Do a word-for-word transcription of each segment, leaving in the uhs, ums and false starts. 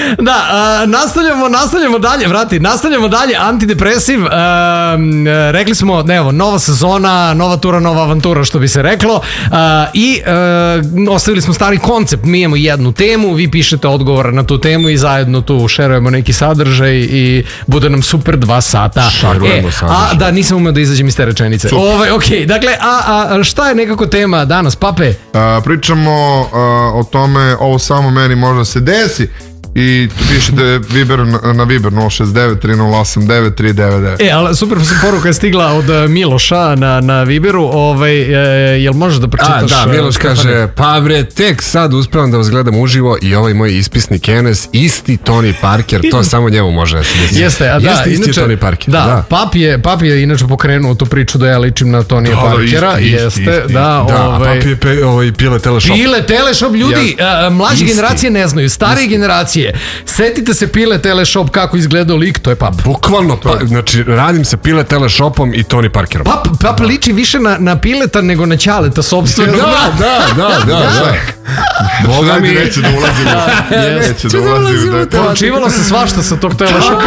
Da, uh, nastavljamo, nastavljamo dalje, vrati, nastavljamo dalje, antidepresiv, uh, rekli smo, evo, nova sezona, nova tura, nova avantura, što bi se reklo, uh, i uh, ostavili smo stari koncept, mi imamo jednu temu, vi pišete odgovor na tu temu i zajedno tu šerujemo neki sadržaj i bude nam super dva sata. Šarujemo e, sadržaj. A, da, nisam umeo da izađem iz te rečenice. Ove, ok, dakle, a, a šta je nekako tema danas, Pape? A, pričamo a, o tome, ovo samo meni možda se desi. I pišete Viber na, na Viber nula šest devet tri nula osam devet tri devet devet. E, ali super poruka je stigla od Miloša na, na Viberu. Ovaj, e, jel možeš da pročitaš? A, da, Miloš kaže, pa bre, tek sad uspevam da vas gledam uživo i ovaj moj ispisnik Enes, isti Tony Parker, to samo njemu može da se desi. Jeste, a da, Jeste isti inače, Tony Parker. Da, Da. Pap je, Pap je inače pokrenuo tu priču da ja ličim na Tonija Da, da, Parkera. isti, isti, Jeste, isti. da, Da, a ovaj... papi je pe, ovaj, pile teleshop. Pile Teleshop, ljudi, a, mlađe Isti. generacije ne znaju, starije generacije. Setite se Pile Teleshop kako izgledao lik, to je Pap. Bukvalno, pa, znači radim sa Pile Teleshopom i Tony Parkerom. Pap, Pap liči više na, na Pileta nego na Ćaleta, sobstveno. Da, da, da, da, da. Boga mi... Neće da ulazimo. Neće da ulazimo. Poručivalo se svašta sa tog Teleshopa.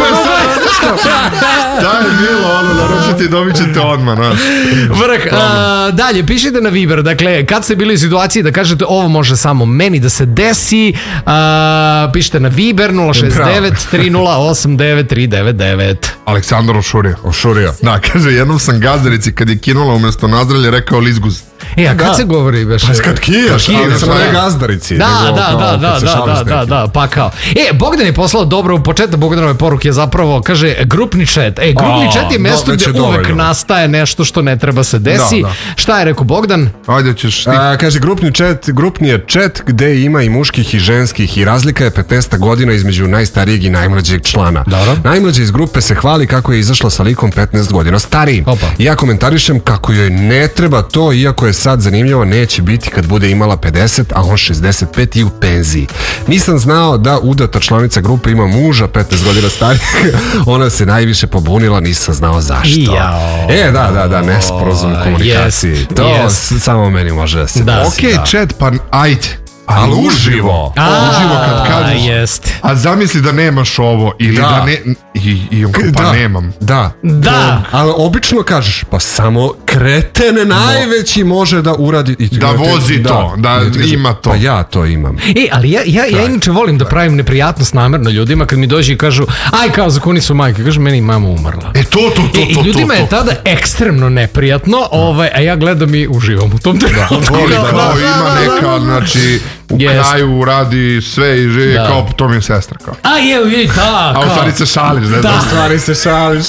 Da je bilo, ono, naručite i dobit ćete odmah, znaš. Vrh, a, dalje, pišite na Viber, dakle, kad ste bili u situaciji da kažete ovo može samo meni da se desi, a, pišite na Viber nula šest devet tri nula osam devet tri devet devet. Aleksandar Ošurio. Ošurio. Da, kaže, jednom sam gazdarici kad je kinula umjesto nazdravlje rekao lizguz. E, a kad Da. se govori, beš? Pa kad kijaš, kijaš, ali sam da. ne gazdarici. Da, nego da, kao da, kad da, se da, šališ da, da, nekim. da, pa kao. E, Bogdan je poslao dobro u početak Bogdanove poruke je zapravo, kaže, grupni chat. E, grupni A, chat je mesto da, već gde je uvek dovoljno. nastaje nešto što ne treba se desi. Da, da. Šta je rekao Bogdan? Ajde ćeš ti. A, kaže, grupni chat, grupni je chat gde ima i muških i ženskih i razlika je petnaest godina između najstarijeg i najmlađeg člana. Dobro. Najmlađa iz grupe se hvali kako je izašla sa likom petnaest godina stariji. Opa. Ja komentarišem kako joj ne treba to, iako je sad zanimljivo, neće biti kad bude imala pedeset, a on šezdeset pet i u penziji. Nisam znao da udata članica grupe ima muža petnaest godina starijeg. Ona se najviše pobunila, nisam znao zašto. Jao. E, da, da, da, nesporazum u komunikaciji. Jest, to jest. s- samo meni može da se Da. desi. Okej, da. chat, pa ajde. Ali uživo. A, Uživo kad kažeš. Jest. A zamisli da nemaš ovo ili da, Da. ne... I, i on kao, pa Da. nemam. Da. Da. Ali obično kažeš, pa samo kreten najveći može da uradi. I ti Da kažete, vozi to, da I ti kaže, ima to. Pa ja to imam. E, ali ja, ja, ja inače volim da pravim neprijatnost namerno ljudima kad mi dođe i kažu aj kao za kuni su majke, kažu meni mama umrla. E, to, to, to, E, i to, ljudima to, je to. tada ekstremno neprijatno, ovaj, a ja gledam i uživam u tom trenutku. Voli Da, da, da, ovo da, ima da, neka, da. znači, u Jest. kraju radi sve i živi Da. kao, to mi je sestra, kao. A je, vidi, ta, A u kao. stvari se šališ, ne Da. znam. Stvari se šališ.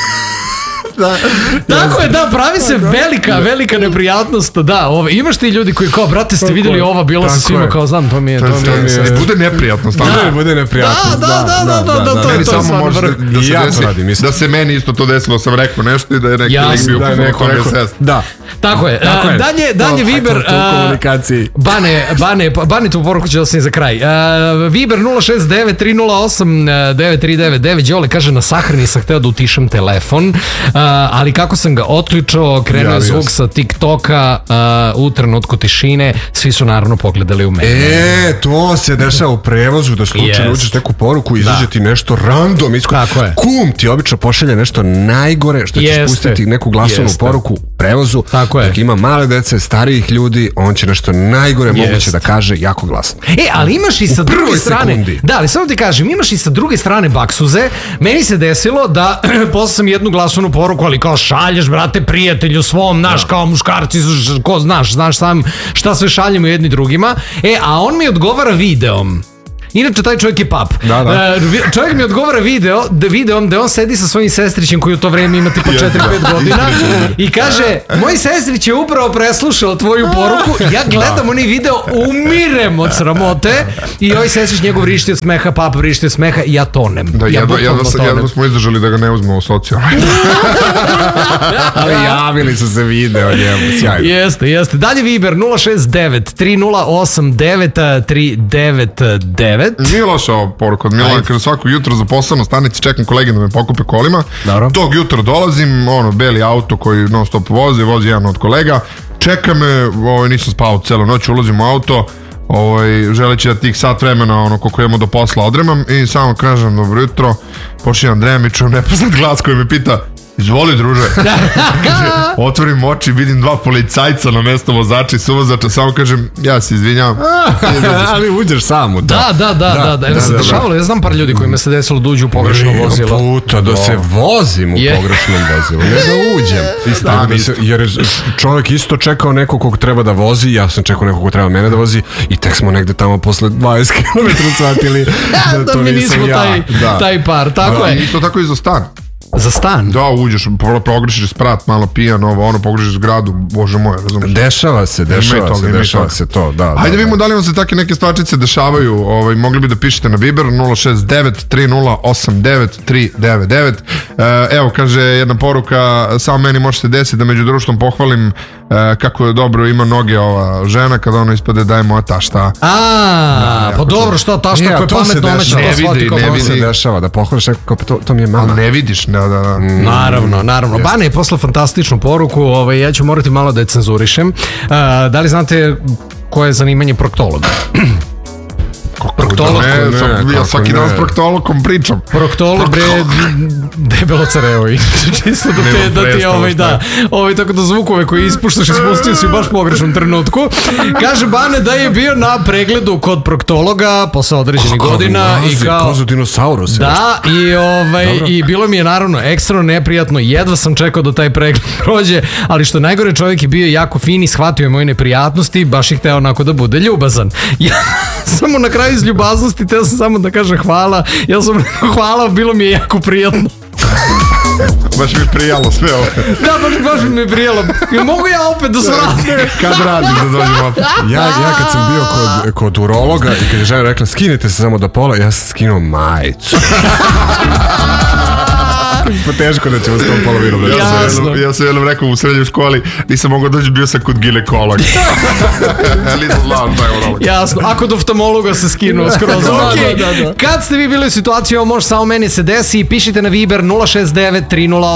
Tako je, da, pravi se velika, velika neprijatnost, da, ove, imaš ti ljudi koji kao, brate, ste vidjeli ova, bila sa Tako svima, je. kao, znam, to mi je, to mi je, to mi je- E, bude neprijatno, stvarno. Da, bude neprijatno. Da, da, da, da, da, da, to je Meni to samo stvarno može da, vrh. da I se ja to desi, radim isto. da se meni isto to desilo, sam rekao nešto i da je neki Jasno, lik bio Da je upoznao neko kao mi je rekao. sestra. Da. Tako je, Tako a, je. dalje, dalje To, Viber, to, to u a, komunikaciji. Bane, Bane, Bane tu poruku ću da sam za kraj. Uh, Viber nula šest devet tri nula osam devet tri devet devet. Đole kaže, na sahrani sam hteo da utišam telefon, uh, ali kako sam ga otključao, krenuo je Javio zvuk se. sa TikToka uh, u trenutku tišine, svi su naravno pogledali u mene. E, to se dešava u prevozu, da slučajno Jest. uđeš neku poruku i izađe ti nešto random. Isko... Tako je. Kum ti obično pošalje nešto najgore, što ćeš Jeste. pustiti neku glasovnu Jeste. poruku u prevozu. Tako je. Dok ima male dece, starijih ljudi, on će nešto najgore moguće Jest. da kaže jako glasno. E, ali imaš i sa U prvoj druge strane, sekundi. da, ali samo ti kažem, imaš i sa druge strane baksuze. Meni se desilo da poslao sam jednu glasovnu poruku, ali kao šalješ, brate, prijatelju svom, naš, kao muškarci, ko znaš, znaš sam šta sve šaljemo jedni drugima. E, a on mi odgovara videom. Inače, taj čovjek je pap. Da, da. E, vi- čovjek mi odgovara video, da videom da on sedi sa svojim sestrićem koji u to vreme ima tipa četiri pet godina i kaže, moj sestrić je upravo preslušao tvoju poruku, ja gledam onaj video, umirem od sramote i ovaj sestrić njegov vrišti od smeha, pap vrišti od smeha i ja tonem. Da, ja jedva, jedva, bukvalno sam- tonem. jedva smo izdržali da ga ne uzmemo u socijalno. Ali javili su se video njemu, sjajno. Jeste, jeste. Dalje Viber nula šest devet tri nula osam devet tri devet devet. Nije loša ova poruka od Milana, kaže svako jutro za posao na stanici čekam kolege da me pokupe kolima. Dobro. Tog jutra dolazim, ono, beli auto koji non stop vozi, vozi jedan od kolega. Čeka me, ovaj, nisam spavao celu noć, ulazim u auto, ovaj, želeći da tih sat vremena, ono, koliko imamo do posla odremam i samo kažem dobro jutro, počinjem Andreja, mi čujem nepoznat glas koji me pita, izvoli druže. Otvorim oči, vidim dva policajca na mesto vozača i suvozača, samo kažem, ja se izvinjavam. Ali uđeš sam u to. Da, da, da, da, da, da, se dešavalo, ja znam par ljudi kojima se desilo da uđu u pogrešno vozilo. Puta, da se vozim u Je. pogrešnom vozilu, ne da uđem. Isto, Da se- jer je čovjek isto čekao nekog kog treba da vozi, ja sam čekao nekog kog treba mene da vozi i tek smo negde tamo posle dvadeset kilometara shvatili da Da to mi nisam nismo ja. taj, Da. taj par, tako Da, je. isto tako i za stan. Za stan. Da, uđeš, pro- progrešiš sprat, malo pijan, ovo, ono, pogrešiš zgradu, bože moj, razumiješ? Dešava se, Ima i dešava toga, se, ima i dešava toga. se to, da. Hajde da, vidimo da li vam se takve neke stvarčice dešavaju, ovaj, mogli bi da pišete na Viber nula šest devet tri nula osam devet tri devet devet. E, evo, kaže jedna poruka, samo meni možete desiti da među društvom pohvalim e, kako je dobro ima noge ova žena kada ona ispade da je moja tašta. A, pa dobro, što tašta E, a koja je to se pametna, ona će dešava. to Ne shvati vidi, kao ne To posao. se vidi. dešava, da pohvališ neko kao, pa to, to mi je Ali mama. ne vidiš, da, da, da. Naravno, naravno. Bane je poslao fantastičnu poruku, ovaj, ja ću morati malo da je cenzurišem. A, da li znate koje je zanimanje proktologa? Proktolog, Ne, ne, sam, ja kako svaki dan ne. s proktologom pričam. proktolog bre debelo carevo i čisto da te, Nema da ti predstava ovaj, šta je. da, ovaj, tako da zvukove koje ispuštaš i spustio si u baš pogrešnom trenutku. Kaže Bane da je bio na pregledu kod proktologa posle određenih godina i kao... Kao za dinosaurus. Da, i, ovaj, i bilo mi je naravno ekstra neprijatno, jedva sam čekao da taj pregled prođe, ali što najgore, čovjek je bio jako fin i shvatio je moje neprijatnosti, baš ih hteo onako da bude ljubazan. Ja samo na kraju iz ljubaznosti teo sam samo da kaže hvala, ja sam rekao hvala, bilo mi je jako prijatno. Baš mi je prijalo sve ovo. Da, baš, baš mi je prijelo. Ja mogu ja opet da se vratim? Kad radiš da dođem opet? Ja, ja kad sam bio kod, kod urologa i kad je žena rekla skinite se samo do pola, ja sam skinuo majicu. Pa teško da ćemo s tom polovinom. Ja sam, Jasno. jednom, ja sam jednom rekao u srednjoj školi, nisam mogao doći, bio sam kod ginekologa. Nisam znao šta je urolog. Jasno, a kod oftalmologa se skinuo skroz. Da, Okej. da, da, da. Kad ste vi bili u situaciji, ovo može samo meni se desi, pišite na Viber nula šest devet tri nula